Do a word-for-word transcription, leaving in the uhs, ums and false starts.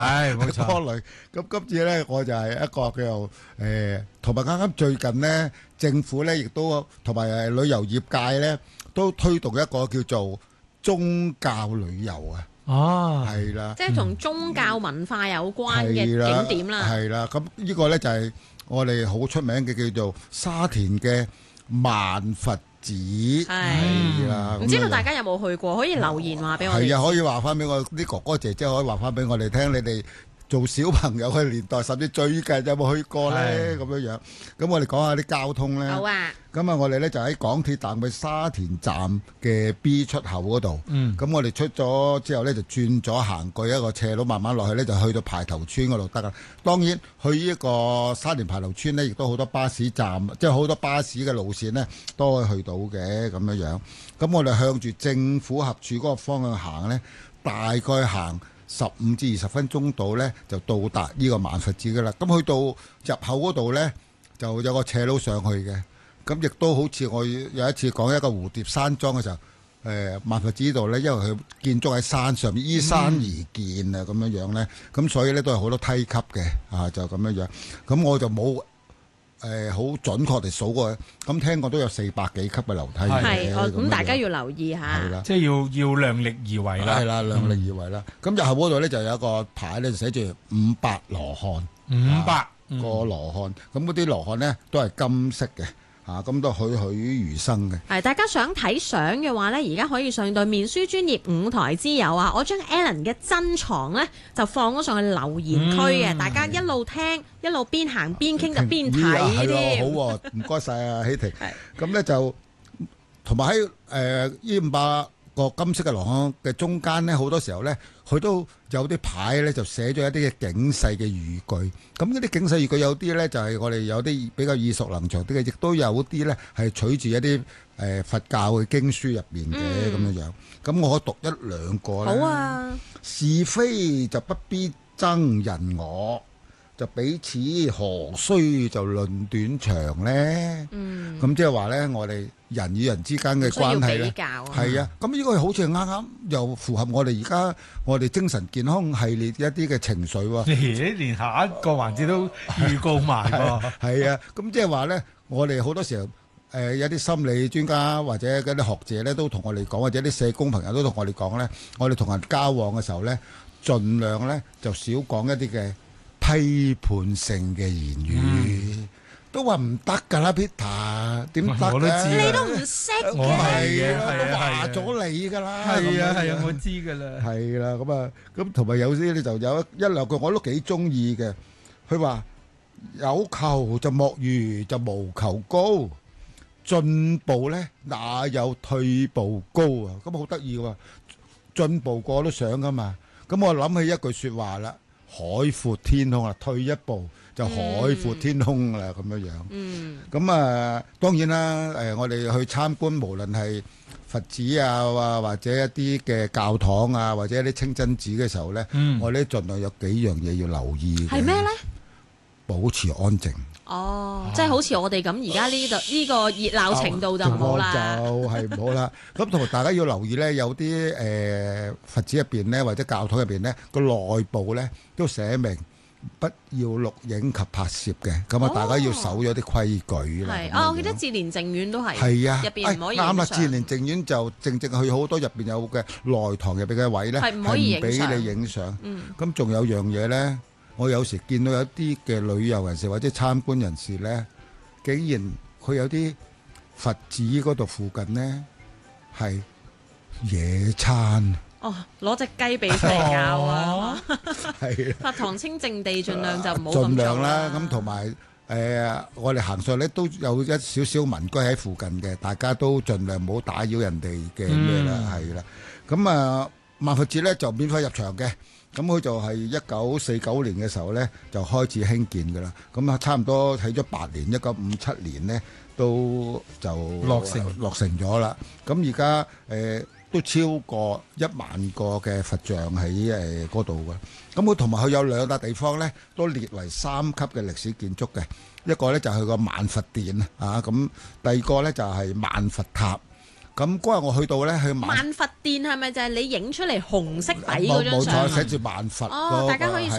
係冇錯。 多類。咁今次咧，我就係一個叫做誒，同埋啱啱最近咧，政府咧亦都同埋誒旅遊業界咧，都推動一個叫做宗教旅遊啊。 哦， 係啦， 即係同宗教文化有關嘅係啦景點啦。 係啦，咁呢個咧就係我哋好出名嘅叫做沙田嘅萬佛寺。係啦， 唔知道大家有冇去過？可以留言話俾我哋。 係啊，可以話翻俾我啲哥哥姐姐可以話翻俾我哋聽，你哋做小朋友嘅年代，甚至最近有冇去過咧？咁樣樣，咁我哋講下啲交通咧。 好啊。 咁啊，我哋咧就喺港鐵站嘅沙田站嘅 B 出口嗰度。 嗯。 咁我哋出咗之後咧，就轉咗行過一個斜路，慢慢落去咧，就去到排頭村嗰度得啦。當然，去呢個沙田排頭村咧，亦都好多巴士站，即係好多巴士嘅路線咧，都可以去到嘅咁樣樣。咁我哋向住政府合署嗰個方向行咧，大概行十五至二十分鐘度咧，就到達呢個萬佛寺噶啦。咁去到入口嗰度咧，就有個斜路上去嘅。咁亦都好似我有一次講一個蝴蝶山莊嘅時候，誒萬佛寺呢度咧，因為佢建築喺山上面，依山而建啊，咁樣樣咧，咁所以咧都係好多梯級嘅啊，就咁樣樣。咁我就冇誒好準確地數過，咁聽過都有四百幾級嘅樓梯嘅。 係，哦，咁大家要要留意下。 係啦， 即係要要量力而為啦。 係啦，量力而為啦。咁入口嗰度咧就有一個牌咧，就寫住五百羅漢， 五百個羅漢。咁嗰啲羅漢咧都係金色嘅。啊，咁都栩栩如生嘅。 係，大家想睇相嘅話呢，而家可以上到面書專頁五台之友啊！我將 Alan 嘅珍藏呢就放咗上去留言區嘅，嗯、大家一路聽一路邊行邊傾就邊睇添。 好喎，唔該晒啊，希婷。咁咧就同埋喺誒呢五百個金色嘅羅漢嘅中間呢，好多時候呢，佢都有啲牌呢，就寫咗一啲嘅警世嘅語句。咁呢啲警世語句有啲呢，就係我哋有啲比較耳熟能詳啲嘅，亦都有啲呢，係取自一啲誒、呃、佛教嘅經書入邊嘅咁樣樣。咁我可讀一兩個咧。 好啊！ 是非就不必爭人我，就彼此何須就論短長呢？嗯，咁即係話呢，我哋人與人之間嘅關係咧，係啊，咁呢個好似啱啱又符合我哋而家我哋精神健康系列一啲嘅情緒喎。 咦，連下一個環節都預告埋喎。 係啊，咁即係話咧，我哋好多時候誒有啲心理專家或者嗰啲學者咧，都同我哋講，或者啲社工朋友都同我哋講咧，我哋同人交往嘅時候咧，盡量咧就少講一啲嘅批判性嘅言語。嗯都話唔得㗎啦 ，Peter 點得嘅？ 你都唔識嘅， 我係啊，都話咗你㗎啦。 係啊係啊，我知㗎啦。 係啦，咁啊，咁同埋有啲咧就有一兩句我都幾中意嘅。佢話有求就莫如就無求高，進步咧哪有退步高啊？咁好得意喎，進步個個都想㗎嘛。咁我諗起一句説話啦，海闊天空啊，退一步就海闊天空啦，咁樣樣。嗯。咁啊，當然啦，誒，我哋去參觀，無論係佛寺啊，或者一啲嘅教堂啊，或者一啲清真寺嘅時候咧，嗯、我哋盡量有幾樣嘢要留意嘅。 係咩咧？ 保持安靜。 哦，啊、即係好似我哋咁，而家呢度呢個熱鬧程度就唔好啦。 就係唔好啦。咁同埋大家要留意咧，有啲誒、呃、佛寺入邊咧，或者教堂入邊咧，個內部咧都寫明，不要錄影及拍攝嘅，咁啊大家要守咗啲規矩啦。 係啊，我記得志蓮淨苑都係， 係啊， 入邊唔可以啱啦。志蓮淨苑就正正去好多入邊有嘅內堂入邊嘅位咧，係唔可以俾你影相。嗯，咁仲有樣嘢咧，我有時見到有啲嘅旅遊人士或者參觀人士咧，竟然佢有啲佛寺嗰度附近咧係野餐。 哦，攞隻雞俾佢咬啊！ 係佛堂清靜地，盡量就唔好咁做啦。 盡量啦，咁同埋誒，我哋行上咧都有一少少民居喺附近嘅，大家都盡量唔好打擾人哋嘅咩啦，係啦。咁啊，萬佛寺咧就免費入場嘅，咁佢就係一九四九年嘅時候咧就開始興建㗎啦。咁啊，差唔多睇咗八年，一九五七年咧都就落成落成咗啦。咁而家誒。都超過一萬個嘅佛像喺誒嗰度嘅，咁佢同埋佢有兩笪地方咧，都列為三級嘅歷史建築嘅，一個咧就係個萬佛殿啊，咁第二個咧就係萬佛塔。 咁嗰日我去到咧，去萬萬佛殿係咪就係你影出嚟紅色底嗰冇冇錯， 張相啊？ 寫住萬佛。 哦，大家可以上